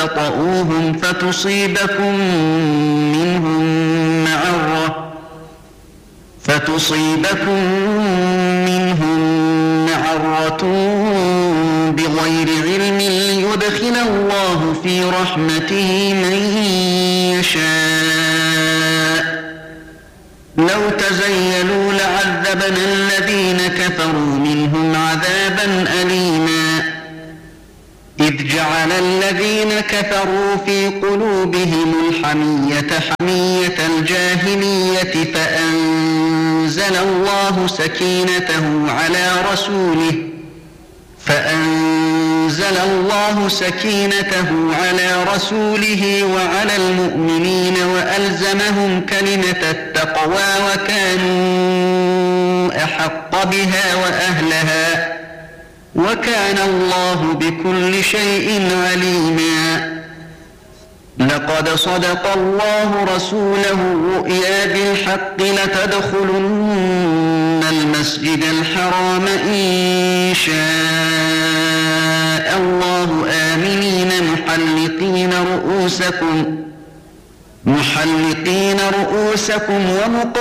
تطؤوهم فتصيبكم منهم معرة بغير علم ليدخل الله في رحمته من يشاء. لو تزيلوا لعذبنا الذين كفروا منهم عذابا أليما. إذ جعل الذين كفروا في قلوبهم الحمية حمية الجاهلية فأنزل الله سكينته على رسوله وعلى المؤمنين وألزمهم كلمة التقوى وكانوا أحق بها وأهلها وكان الله بكل شيء عليما. لقد صدق الله رسوله الرؤيا بالحق لتدخلن المسجد الحرام إن شاء الله آمنين محلقين رؤوسكم ومقصرين